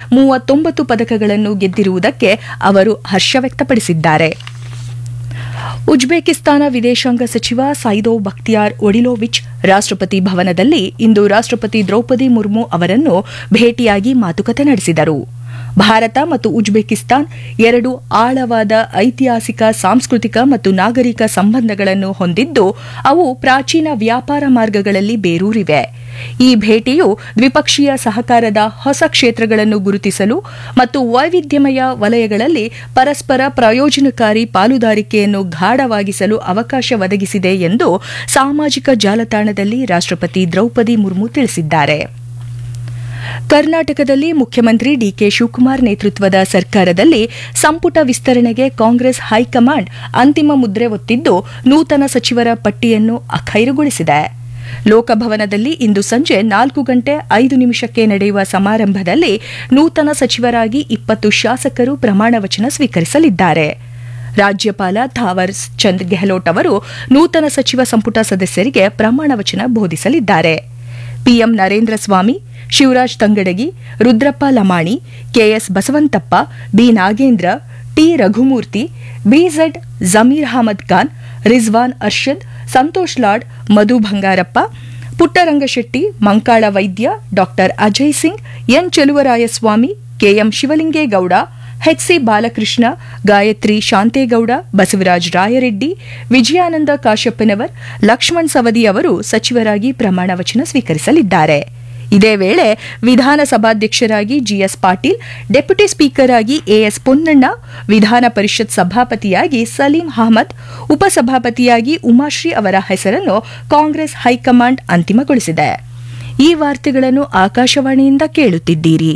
39 ಪದಕಗಳನ್ನು ಗೆದ್ದಿರುವುದಕ್ಕೆ ಅವರು ಹರ್ಷ ವ್ಯಕ್ತಪಡಿಸಿದ್ದಾರೆ. ಉಜ್ಬೇಕಿಸ್ತಾನ ವಿದೇಶಾಂಗ ಸಚಿವ ಸೈದೋವ್ ಬಖ್ತಿಯಾರ್ ಒಡಿಲೋವಿಚ್ ರಾಷ್ಟ್ರಪತಿ ಭವನದಲ್ಲಿ ಇಂದು ರಾಷ್ಟ್ರಪತಿ ದ್ರೌಪದಿ ಮುರ್ಮು ಅವರನ್ನು ಭೇಟಿಯಾಗಿ ಮಾತುಕತೆ ನಡೆಸಿದರು. ಭಾರತ ಮತ್ತು ಉಜ್ಬೇಕಿಸ್ತಾನ್ ಎರಡು ಆಳವಾದ ಐತಿಹಾಸಿಕ, ಸಾಂಸ್ಕೃತಿಕ ಮತ್ತು ನಾಗರಿಕ ಸಂಬಂಧಗಳನ್ನು ಹೊಂದಿದ್ದು ಅವು ಪ್ರಾಚೀನ ವ್ಯಾಪಾರ ಮಾರ್ಗಗಳಲ್ಲಿ ಬೇರೂರಿವೆ. ಈ ಭೇಟಿಯು ದ್ವಿಪಕ್ಷೀಯ ಸಹಕಾರದ ಹೊಸ ಕ್ಷೇತ್ರಗಳನ್ನು ಗುರುತಿಸಲು ಮತ್ತು ವೈವಿಧ್ಯಮಯ ವಲಯಗಳಲ್ಲಿ ಪರಸ್ಪರ ಪ್ರಯೋಜನಕಾರಿ ಪಾಲುದಾರಿಕೆಯನ್ನು ಗಾಢವಾಗಿಸಲು ಅವಕಾಶ ಒದಗಿಸಿದೆ ಎಂದು ಸಾಮಾಜಿಕ ಜಾಲತಾಣದಲ್ಲಿ ರಾಷ್ಟ್ರಪತಿ ದ್ರೌಪದಿ ಮುರ್ಮು ತಿಳಿಸಿದ್ದಾರೆ. ಕರ್ನಾಟಕದಲ್ಲಿ ಮುಖ್ಯಮಂತ್ರಿ ಡಿಕೆ ಶಿವಕುಮಾರ್ ನೇತೃತ್ವದ ಸರ್ಕಾರದಲ್ಲಿ ಸಂಪುಟ ವಿಸ್ತರಣೆಗೆ ಕಾಂಗ್ರೆಸ್ ಹೈಕಮಾಂಡ್ ಅಂತಿಮ ಮುದ್ರೆ ಒತ್ತಿದ್ದು ನೂತನ ಸಚಿವರ ಪಟ್ಟಿಯನ್ನು ಅಖೈರುಗೊಳಿಸಿದೆ. ಲೋಕಭವನದಲ್ಲಿ ಇಂದು ಸಂಜೆ 4:05 ನಡೆಯುವ ಸಮಾರಂಭದಲ್ಲಿ ನೂತನ ಸಚಿವರಾಗಿ 20 ಶಾಸಕರು ಪ್ರಮಾಣ ವಚನ ಸ್ವೀಕರಿಸಲಿದ್ದಾರೆ. ರಾಜ್ಯಪಾಲ ಥಾವರ್ ಚಂದ್ ಗೆಹ್ಲೋಟ್ ಅವರು ನೂತನ ಸಚಿವ ಸಂಪುಟ ಸದಸ್ಯರಿಗೆ ಪ್ರಮಾಣ ವಚನ ಬೋಧಿಸಲಿದ್ದಾರೆ. PM Narendra Swamy, Shivraj Tangadagi, Rudrappa Lamani, KS Basavanthappa, B Nagendra, T Raghumurthy, BZ Zameer Ahmed Khan, Rizwan Arshad, Santosh Lad, Madhu Bangarappa, Puttarangashetty, Mankal ವೈದ್ಯ, ಡಾ Ajay Singh, N Cheluvarayaswamy, KM Shivalingegowda, H C Balakrishna, Gayatri Shantegowda, Basavaraj Rayareddy, Vijayananda Kashappanavar, Lakshman Savadi ಅವರು ಸಚಿವರಾಗಿ ಪ್ರಮಾಣ ವಚನ ಸ್ವೀಕರಿಸಲಿದ್ದಾರೆ. ಇದೇ ವೇಳೆ ವಿಧಾನಸಭಾಧ್ಯಕ್ಷರಾಗಿ ಜಿಎಸ್ ಪಾಟೀಲ್, ಡೆಪ್ಯೂಟಿ ಸ್ಪೀಕರ್ ಆಗಿ ಎಎಸ್ ಪೊನ್ನಣ್ಣ, ವಿಧಾನ ಪರಿಷತ್ ಸಭಾಪತಿಯಾಗಿ ಸಲೀಂ ಅಹಮದ್, ಉಪಸಭಾಪತಿಯಾಗಿ ಉಮಾಶ್ರೀ ಅವರ ಹೆಸರನ್ನು ಕಾಂಗ್ರೆಸ್ ಹೈಕಮಾಂಡ್ ಅಂತಿಮಗೊಳಿಸಿದೆ. ಈ ವಾರ್ತೆಗಳನ್ನು ಆಕಾಶವಾಣಿಯಿಂದ ಕೇಳುತ್ತಿದ್ದೀರಿ.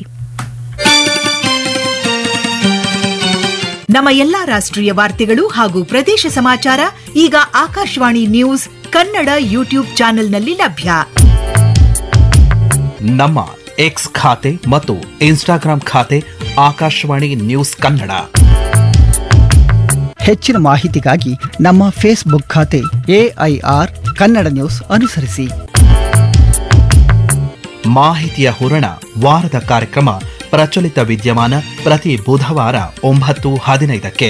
ನಮ್ಮ ಎಲ್ಲಾ ರಾಷ್ಟ್ರೀಯ ವಾರ್ತೆಗಳು ಹಾಗೂ ಪ್ರದೇಶ ಸಮಾಚಾರ ಈಗ ಆಕಾಶವಾಣಿ ನ್ಯೂಸ್ ಕನ್ನಡ ಯೂಟ್ಯೂಬ್ ಚಾನೆಲ್ನಲ್ಲಿ ಲಭ್ಯ. ನಮ್ಮ ಎಕ್ಸ್ ಖಾತೆ ಮತ್ತು ಇನ್ಸ್ಟಾಗ್ರಾಂ ಖಾತೆ ಆಕಾಶವಾಣಿ ನ್ಯೂಸ್ ಕನ್ನಡ. ಹೆಚ್ಚಿನ ಮಾಹಿತಿಗಾಗಿ ನಮ್ಮ ಫೇಸ್ಬುಕ್ ಖಾತೆ ಎಐಆರ್ ಕನ್ನಡ ನ್ಯೂಸ್ ಅನುಸರಿಸಿ. ಮಾಹಿತಿಯ ಹೂರಣ ವಾರದ ಕಾರ್ಯಕ್ರಮ ಪ್ರಚಲಿತ ವಿದ್ಯಮಾನ ಪ್ರತಿ ಬುಧವಾರ 9:15ಕ್ಕೆ.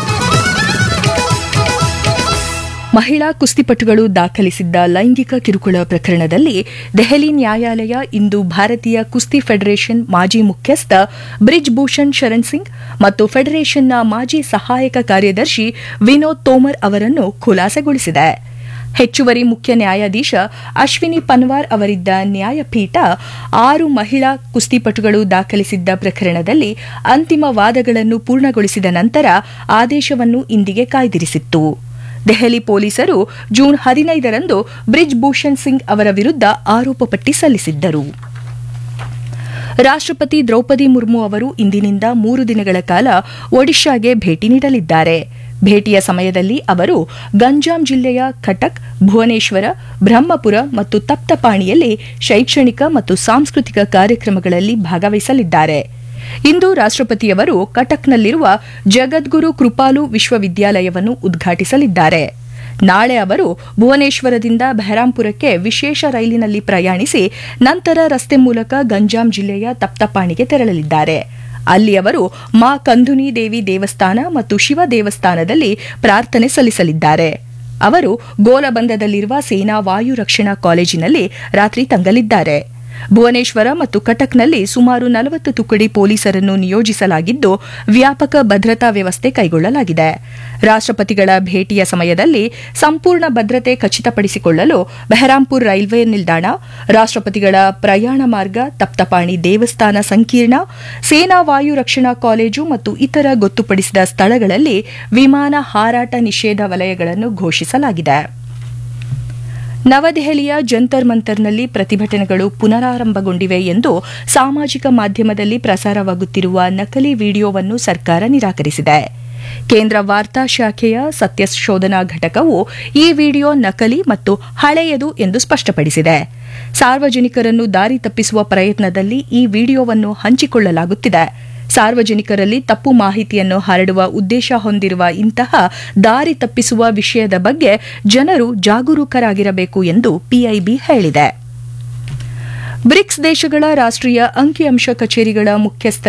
ಮಹಿಳಾ ಕುಸ್ತಿಪಟುಗಳು ದಾಖಲಿಸಿದ್ದ ಲೈಂಗಿಕ ಕಿರುಕುಳ ಪ್ರಕರಣದಲ್ಲಿ ದೆಹಲಿ ನ್ಯಾಯಾಲಯ ಇಂದು ಭಾರತೀಯ ಕುಸ್ತಿ ಫೆಡರೇಷನ್ ಮಾಜಿ ಮುಖ್ಯಸ್ಥ ಬ್ರಿಜ್ ಭೂಷಣ್ ಶರಣ್ ಸಿಂಗ್ ಮತ್ತು ಫೆಡರೇಷನ್ನ ಮಾಜಿ ಸಹಾಯಕ ಕಾರ್ಯದರ್ಶಿ ವಿನೋದ್ ತೋಮರ್ ಅವರನ್ನು ಖುಲಾಸೆಗೊಳಿಸಿದೆ. ಹೆಚ್ಚುವರಿ ಮುಖ್ಯ ನ್ಯಾಯಾಧೀಶ ಅಶ್ವಿನಿ ಪನ್ವಾರ್ ಅವರಿದ್ದ ನ್ಯಾಯಪೀಠ 6 ಮಹಿಳಾ ಕುಸ್ತಿಪಟುಗಳು ದಾಖಲಿಸಿದ್ದ ಪ್ರಕರಣದಲ್ಲಿ ಅಂತಿಮ ವಾದಗಳನ್ನು ಪೂರ್ಣಗೊಳಿಸಿದ ನಂತರ ಆದೇಶವನ್ನು ಇಂದಿಗೆ ಕಾಯ್ದಿರಿಸಿತ್ತು. ದೆಹಲಿ ಪೊಲೀಸರು ಜೂನ್ 15ರಂದು ಬ್ರಿಜ್ ಭೂಷಣ್ ಸಿಂಗ್ ಅವರ ವಿರುದ್ಧ ಆರೋಪ ಪಟ್ಟಿ ಸಲ್ಲಿಸಿದ್ದರು. ರಾಷ್ಟ್ರಪತಿ ದ್ರೌಪದಿ ಮುರ್ಮು ಅವರು ಇಂದಿನಿಂದ 3 ದಿನಗಳ ಕಾಲ ಒಡಿಶಾಗೆ ಭೇಟಿ ನೀಡಲಿದ್ದಾರೆ. ಭೇಟಿಯ ಸಮಯದಲ್ಲಿ ಅವರು ಗಂಜಾಂ ಜಿಲ್ಲೆಯ ಕಟಕ್, ಭುವನೇಶ್ವರ, ಬ್ರಹ್ಮಪುರ ಮತ್ತು ತಪ್ತಪಾಣಿಯಲ್ಲಿ ಶೈಕ್ಷಣಿಕ ಮತ್ತು ಸಾಂಸ್ಕೃತಿಕ ಕಾರ್ಯಕ್ರಮಗಳಲ್ಲಿ ಭಾಗವಹಿಸಲಿದ್ದಾರೆ. ಇಂದು ರಾಷ್ಟ್ರಪತಿಯವರು ಕಟಕ್ನಲ್ಲಿರುವ ಜಗದ್ಗುರು ಕೃಪಾಲು ವಿಶ್ವವಿದ್ಯಾಲಯವನ್ನು ಉದ್ಘಾಟಿಸಲಿದ್ದಾರೆ. ನಾಳೆ ಅವರು ಭುವನೇಶ್ವರದಿಂದ ಬೆಹರಾಂಪುರಕ್ಕೆ ವಿಶೇಷ ರೈಲಿನಲ್ಲಿ ಪ್ರಯಾಣಿಸಿ ನಂತರ ರಸ್ತೆ ಮೂಲಕ ಗಂಜಾಂ ಜಿಲ್ಲೆಯ ತಪ್ತಪಾಣಿಗೆ ತೆರಳಲಿದ್ದಾರೆ. ಅಲ್ಲಿ ಅವರು ಮಾ ಕಂದುನಿ ದೇವಿ ದೇವಸ್ಥಾನ ಮತ್ತು ಶಿವ ದೇವಸ್ಥಾನದಲ್ಲಿ ಪ್ರಾರ್ಥನೆ ಸಲ್ಲಿಸಲಿದ್ದಾರೆ. ಅವರು ಗೋಲಬಂದದಲ್ಲಿರುವ ಸೇನಾ ವಾಯು ರಕ್ಷಣಾ ಕಾಲೇಜಿನಲ್ಲಿ ರಾತ್ರಿ ತಂಗಲಿದ್ದಾರೆ. ಭುವನೇಶ್ವರ ಮತ್ತು ಕಟಕ್ನಲ್ಲಿ ಸುಮಾರು 40 ತುಕಡಿ ಪೊಲೀಸರನ್ನು ನಿಯೋಜಿಸಲಾಗಿದ್ದು ವ್ಯಾಪಕ ಭದ್ರತಾ ವ್ಯವಸ್ಥೆ ಕೈಗೊಳ್ಳಲಾಗಿದೆ. ರಾಷ್ಟ್ರಪತಿಗಳ ಭೇಟಿಯ ಸಮಯದಲ್ಲಿ ಸಂಪೂರ್ಣ ಭದ್ರತೆ ಖಚಿತಪಡಿಸಿಕೊಳ್ಳಲು ಬೆಹರಾಂಪುರ್ ರೈಲ್ವೆ ನಿಲ್ದಾಣ, ರಾಷ್ಟ್ರಪತಿಗಳ ಪ್ರಯಾಣ ಮಾರ್ಗ, ತಪ್ತಪಾಣಿ ದೇವಸ್ಥಾನ ಸಂಕೀರ್ಣ, ಸೇನಾ ವಾಯು ರಕ್ಷಣಾ ಕಾಲೇಜು ಮತ್ತು ಇತರ ಗೊತ್ತುಪಡಿಸಿದ ಸ್ಥಳಗಳಲ್ಲಿ ವಿಮಾನ ಹಾರಾಟ ನಿಷೇಧ ವಲಯಗಳನ್ನು ಘೋಷಿಸಲಾಗಿದೆ. ನವದೆಹಲಿಯ ಜಂತರ್ ಮಂತರ್ನಲ್ಲಿ ಪ್ರತಿಭಟನೆಗಳು ಪುನರಾರಂಭಗೊಂಡಿವೆ ಎಂದು ಸಾಮಾಜಿಕ ಮಾಧ್ಯಮದಲ್ಲಿ ಪ್ರಸಾರವಾಗುತ್ತಿರುವ ನಕಲಿ ವಿಡಿಯೋವನ್ನು ಸರ್ಕಾರ ನಿರಾಕರಿಸಿದೆ. ಕೇಂದ್ರ ವಾರ್ತಾ ಶಾಖೆಯ ಸತ್ಯಶೋಧನಾ ಘಟಕವು ಈ ವಿಡಿಯೋ ನಕಲಿ ಮತ್ತು ಹಳೆಯದು ಎಂದು ಸ್ಪಷ್ಟಪಡಿಸಿದೆ. ಸಾರ್ವಜನಿಕರನ್ನು ದಾರಿ ತಪ್ಪಿಸುವ ಪ್ರಯತ್ನದಲ್ಲಿ ಈ ವಿಡಿಯೋವನ್ನು ಹಂಚಿಕೊಳ್ಳಲಾಗುತ್ತಿದೆ. ಸಾರ್ವಜನಿಕರಲ್ಲಿ ತಪ್ಪು ಮಾಹಿತಿಯನ್ನು ಹರಡುವ ಉದ್ದೇಶ ಹೊಂದಿರುವ ಇಂತಹ ದಾರಿ ತಪ್ಪಿಸುವ ವಿಷಯದ ಬಗ್ಗೆ ಜನರು ಜಾಗರೂಕರಾಗಿರಬೇಕು ಎಂದು ಪಿಐಬಿ ಹೇಳಿದೆ. ಬ್ರಿಕ್ಸ್ ದೇಶಗಳ ರಾಷ್ಟ್ರೀಯ ಅಂಕಿಅಂಶ ಕಚೇರಿಗಳ ಮುಖ್ಯಸ್ಥ